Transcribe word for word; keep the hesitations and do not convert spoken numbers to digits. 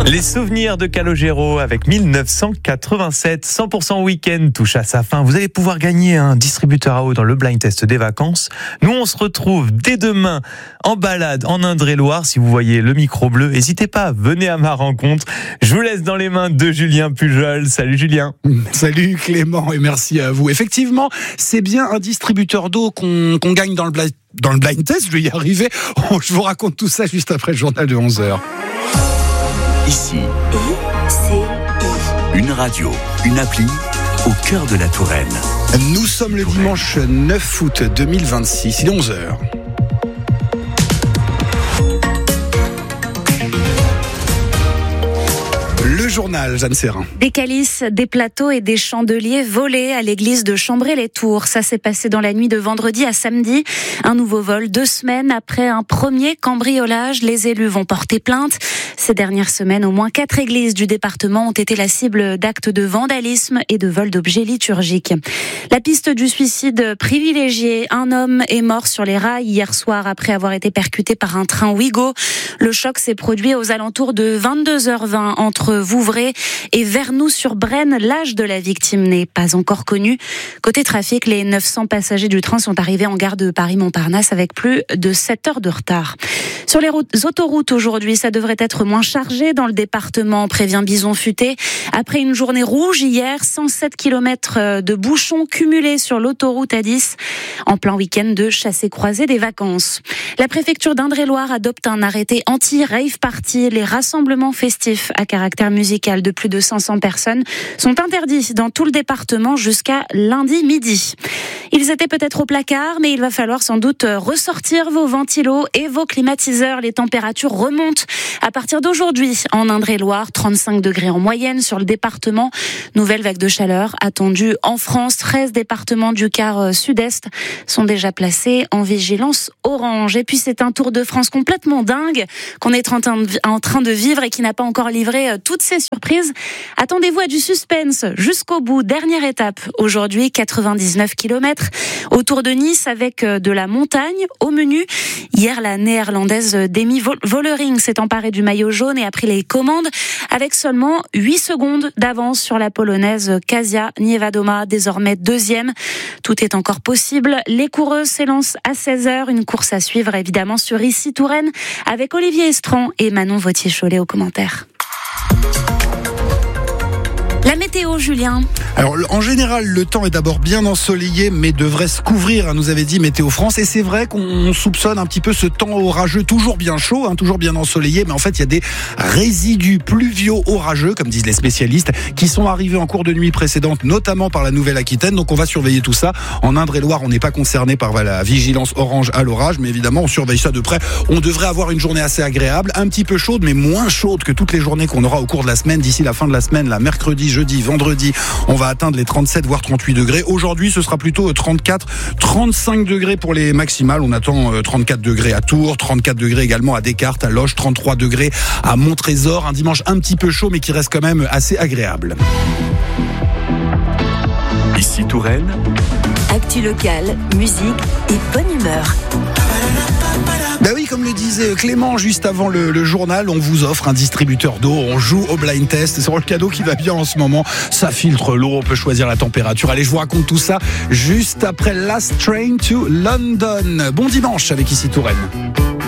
Les souvenirs de Calogero avec mille neuf cent quatre-vingt-sept, cent pour cent week-end touche à sa fin. Vous allez pouvoir gagner un distributeur à eau dans le blind test des vacances. Nous, on se retrouve dès demain en balade en Indre-et-Loire. Si vous voyez le micro bleu, n'hésitez pas, venez à ma rencontre. Je vous laisse dans les mains de Julien Pujol. Salut Julien. Salut Clément et merci à vous. Effectivement, c'est bien un distributeur d'eau qu'on, qu'on gagne dans le blind Dans le blind test, je vais y arriver. Je vous raconte tout ça juste après le journal de onze heures. Ici, une radio, une appli au cœur de la Touraine. Nous sommes le dimanche neuf août deux mille vingt-six, il est onze heures. Le journal, Jeanne Serrin. Des calices, des plateaux et des chandeliers volés à l'église de Chambray-les-Tours. Ça s'est passé dans la nuit de vendredi à samedi. Un nouveau vol deux semaines après un premier cambriolage. Les élus vont porter plainte. Ces dernières semaines, au moins quatre églises du département ont été la cible d'actes de vandalisme et de vol d'objets liturgiques. La piste du suicide privilégié. Un homme est mort sur les rails hier soir après avoir été percuté par un train Ouigo. Le choc s'est produit aux alentours de vingt-deux heures vingt entre Vouvray et Vernoux-sur-Brenne. L'âge de la victime n'est pas encore connu. Côté trafic, les neuf cents passagers du train sont arrivés en gare de Paris-Montparnasse avec plus de sept heures de retard. Sur les routes, autoroutes aujourd'hui, ça devrait être moins chargé dans le département, prévient Bison Futé. Après une journée rouge hier, cent sept kilomètres de bouchons cumulés sur l'autoroute A dix en plein week-end de chassé-croisé des vacances. La préfecture d'Indre-et-Loire adopte un arrêté anti-rave party. Les rassemblements festifs à caractère musical de plus de cinq cents personnes sont interdits dans tout le département jusqu'à lundi midi. Ils étaient peut-être au placard, mais il va falloir sans doute ressortir vos ventilos et vos climatiseurs. Les températures remontent à partir d'aujourd'hui en Indre-et-Loire, trente-cinq degrés en moyenne sur le département. Nouvelle vague de chaleur attendue en France. treize départements du quart sud-est sont déjà placés en vigilance orange. Et puis c'est un Tour de France complètement dingue qu'on est en train de vivre et qui n'a pas encore livré toutes ses surprises. Attendez-vous à du suspense jusqu'au bout. Dernière étape aujourd'hui, quatre-vingt-dix-neuf kilomètres autour de Nice avec de la montagne au menu. Hier, la néerlandaise Demi Vollering s'est emparée du maillot jaune et a pris les commandes avec seulement huit secondes d'avance sur la polonaise Kasia Niewedoma, désormais deuxième. Tout est encore possible. Les coureuses s'élancent à seize heures. Une course à suivre évidemment sur Ici Touraine avec Olivier Estran et Manon Vautier-Cholet aux commentaires. La météo, Julien. Alors, en général, le temps est d'abord bien ensoleillé, mais devrait se couvrir, nous avait dit Météo France. Et c'est vrai qu'on soupçonne un petit peu ce temps orageux, toujours bien chaud, hein, toujours bien ensoleillé, mais en fait, il y a des résidus pluviaux orageux, comme disent les spécialistes, qui sont arrivés en cours de nuit précédente, notamment par la Nouvelle-Aquitaine. Donc, on va surveiller tout ça. En Indre-et-Loire, on n'est pas concerné par la vigilance orange à l'orage, mais évidemment, on surveille ça de près. On devrait avoir une journée assez agréable, un petit peu chaude, mais moins chaude que toutes les journées qu'on aura au cours de la semaine, d'ici la fin de la semaine, là, mercredi, jeudi, vendredi, on va atteindre les trente-sept voire trente-huit degrés. Aujourd'hui, ce sera plutôt trente-quatre, trente-cinq degrés pour les maximales. On attend trente-quatre degrés à Tours, trente-quatre degrés également à Descartes, à Loches, trente-trois degrés à Montrésor. Un dimanche un petit peu chaud, mais qui reste quand même assez agréable. Ici Touraine. Actu locale, musique et bonne humeur. Bah oui, comme le disait Clément juste avant le, le journal, on vous offre un distributeur d'eau, on joue au blind test, c'est le cadeau qui va bien en ce moment, ça filtre l'eau, on peut choisir la température. Allez, je vous raconte tout ça juste après Last Train to London. Bon dimanche avec Ici Touraine.